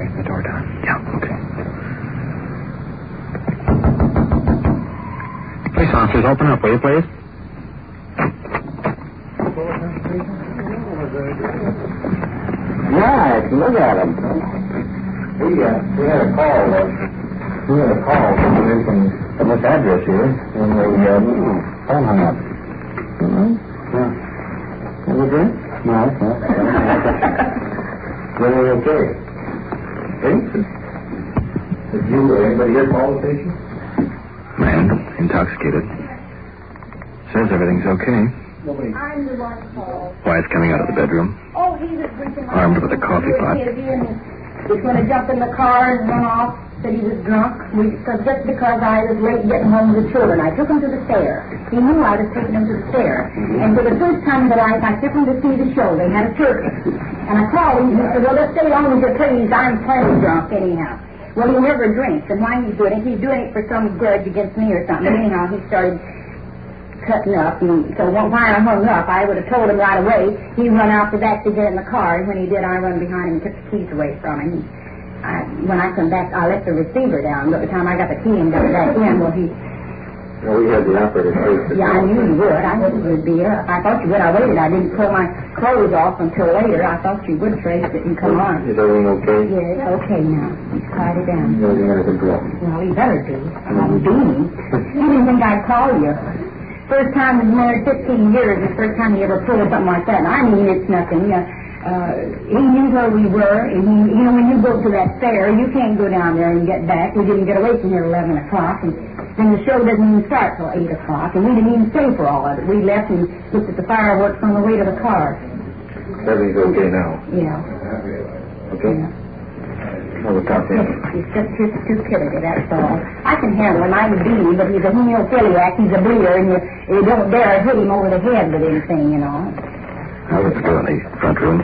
Wait, the door down. Yeah, okay. Police officers, open up, will you, please? Nice, look at him. We had a call. We had a call from this address here, and the phone hung up. Mm-hmm. Yeah. Have a drink? No. Then we're okay. Hey? Did you or anybody here call the station? Man, intoxicated. Says everything's okay. Nobody. I'm the one called. Wife's coming out of the bedroom. Oh, he was drinking. Armed with a coffee pot. He was going to jump in the car and run off. Said he was drunk. Just because I was late getting home with the children, I took him to the fair. He knew I was taking him to the fair. Mm-hmm. And for the first time in my life, I took him to see the show. They had a turkey. And I called him and he said, well, just stay home with your please. I'm plenty drunk anyhow. Well, he never drinks. And why he's doing it? He's doing it for some grudge against me or something. Anyhow, he started cutting up, and so when I hung up, I would have told him right away. He run out the back to get in the car, and when he did, I run behind him and took the keys away from him. When I come back, I left the receiver down. By the time I got the key and got back in, well, he... Well, we had the operator trace it. Yeah, I knew you would. I knew you would be up. I thought you would. I waited. I didn't pull my clothes off until later. I thought you would trace it and come on. Is everything okay? Yeah, it's okay now. He's quiet it down. Everything under control. Well, he better do. I'm beaming. You didn't think I'd call you. First time he's married 15 years, the first time he ever pulled something like that. And I mean, it's nothing. He knew where we were, and when you go to that fair, you can't go down there and get back. We didn't get away from here at 11 o'clock, and then the show doesn't even start till 8 o'clock, and we didn't even stay for all of it. We left and looked at the fireworks on the way to the car. Everything's okay now? Yeah. Okay? Yeah. Well, we'll talk to him. He's just his stupidity, that's all. I can handle him. I'm a beanie, but he's a hemophiliac. He's a bleeder, and you don't dare hit him over the head with anything, you know. Now let's go in the front room.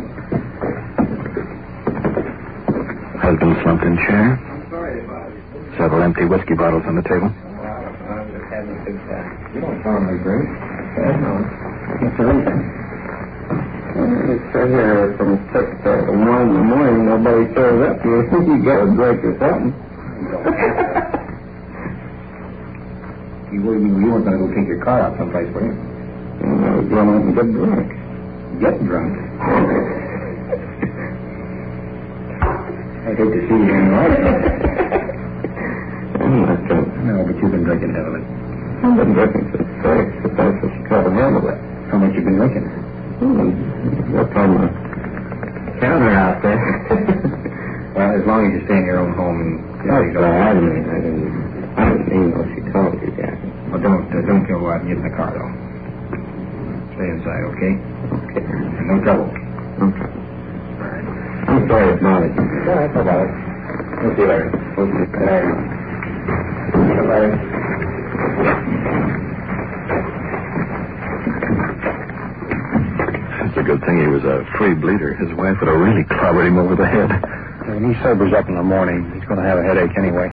Husband slumped in chair. Several empty whiskey bottles on the table. You don't normally drink. No. What's the reason? It's here from 6 to 1 in the morning. Nobody shows up. You think you got a drink or something. You weren't going to go take your car out someplace, were you? I was going out and get drunk. Get drunk? I'd hate to see you in life. I'm not drunk. No, but you've been drinking heavily. I've been drinking since 6, but that's just try to handle it. How much you been drinking? What's on the counter out there? Well, as long as you stay in your own home and... I didn't mean what she told you, Jack. Well, don't go out and get in the car, though. Stay inside, okay? Okay. And no trouble. No trouble. All right. I'm sorry it's bothered you. No, that's all right. We'll see you later. We'll see you later. Bye-bye. It's a good thing he was a free bleeder. His wife would have really clobbered him over the head. When he sobers up in the morning, he's going to have a headache anyway.